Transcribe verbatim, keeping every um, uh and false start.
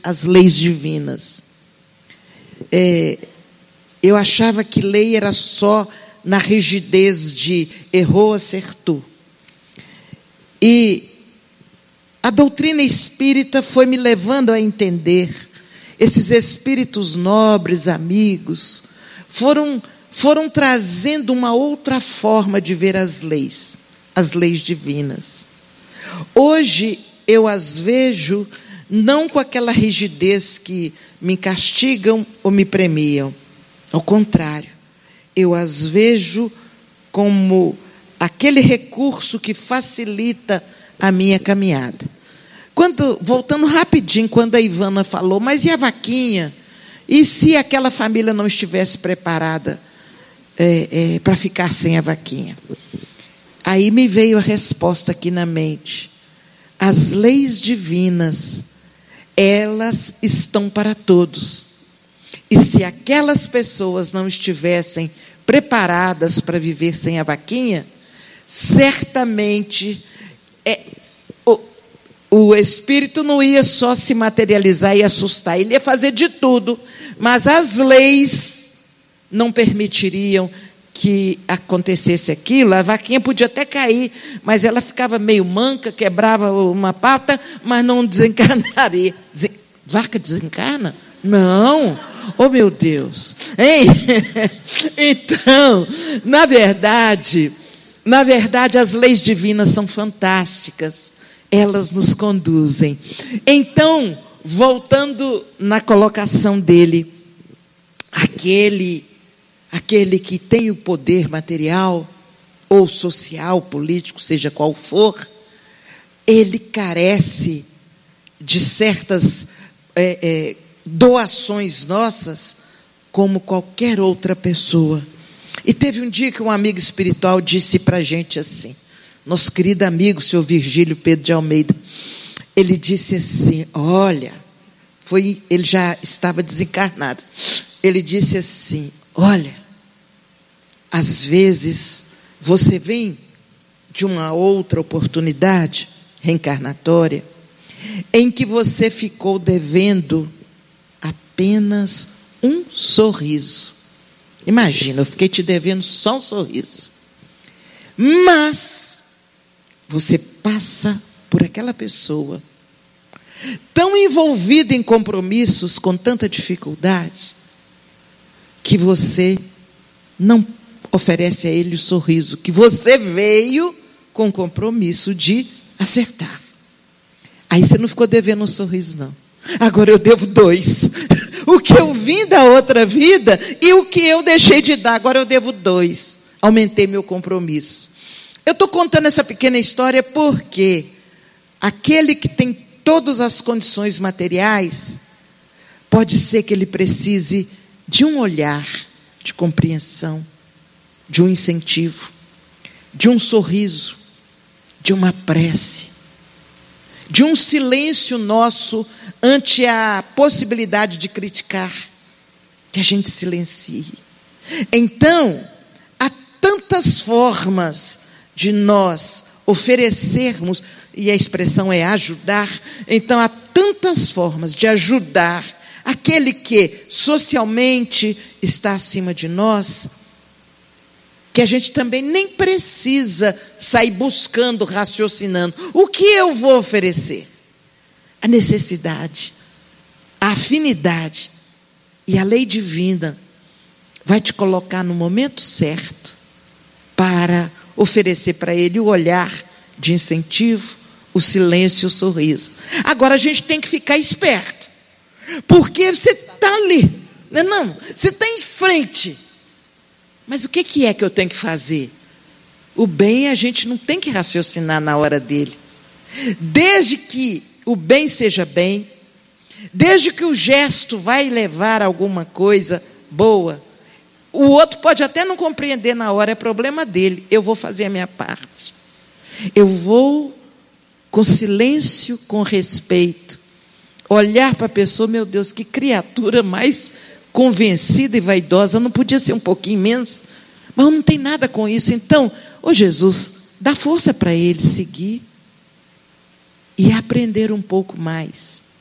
as leis divinas. É, eu achava que lei era só na rigidez de errou, acertou. E a doutrina espírita foi me levando a entender. Esses espíritos nobres, amigos, foram, foram trazendo uma outra forma de ver as leis, as leis divinas. Hoje eu as vejo não com aquela rigidez que me castigam ou me premiam. Ao contrário, eu as vejo como aquele recurso que facilita a minha caminhada. Quando, voltando rapidinho, quando a Ivana falou, mas e a vaquinha? E se aquela família não estivesse preparada é, é, para ficar sem a vaquinha? Aí me veio a resposta aqui na mente. As leis divinas, elas estão para todos. E se aquelas pessoas não estivessem preparadas para viver sem a vaquinha, certamente é, o, o espírito não ia só se materializar e assustar, ele ia fazer de tudo, mas as leis não permitiriam que acontecesse aquilo. A vaquinha podia até cair, mas ela ficava meio manca, quebrava uma pata, mas não desencarnaria. Desen... Vaca desencarna? Não. Oh, meu Deus. Hein? Então, na verdade, na verdade, as leis divinas são fantásticas. Elas nos conduzem. Então, voltando na colocação dele, aquele aquele que tem o poder material ou social, político, seja qual for, ele carece de certas é, é, doações nossas, como qualquer outra pessoa. E teve um dia que um amigo espiritual disse para a gente assim, nosso querido amigo, o senhor Virgílio Pedro de Almeida, ele disse assim, olha, foi, ele já estava desencarnado, ele disse assim, olha, às vezes você vem de uma outra oportunidade reencarnatória, em que você ficou devendo apenas um sorriso. Imagina, eu fiquei te devendo só um sorriso. Mas você passa por aquela pessoa tão envolvida em compromissos com tanta dificuldade que você não oferece a ele o sorriso que você veio com o compromisso de acertar. Aí você não ficou devendo um sorriso, não. Agora eu devo dois. O que eu vim da outra vida e o que eu deixei de dar, agora eu devo dois. Aumentei meu compromisso. Eu estou contando essa pequena história porque aquele que tem todas as condições materiais, pode ser que ele precise de um olhar de compreensão, de um incentivo, de um sorriso, de uma prece, de um silêncio nosso ante a possibilidade de criticar, que a gente silencie. Então, há tantas formas de nós oferecermos, e a expressão é ajudar, então há tantas formas de ajudar aquele que socialmente está acima de nós, que a gente também nem precisa sair buscando, raciocinando. O que eu vou oferecer? A necessidade, a afinidade e a lei divina vai te colocar no momento certo para oferecer para ele o olhar de incentivo, o silêncio e o sorriso. Agora a gente tem que ficar esperto, porque você está ali, não, você está em frente. Mas o que, que é que eu tenho que fazer? O bem a gente não tem que raciocinar na hora dele. Desde que o bem seja bem, desde que o gesto vai levar a alguma coisa boa, o outro pode até não compreender na hora, é problema dele. Eu vou fazer a minha parte. Eu vou, com silêncio, com respeito, olhar para a pessoa, meu Deus, que criatura mais convencida e vaidosa, não podia ser um pouquinho menos, mas não tem nada com isso. Então, ô Jesus, dá força para ele seguir e aprender um pouco mais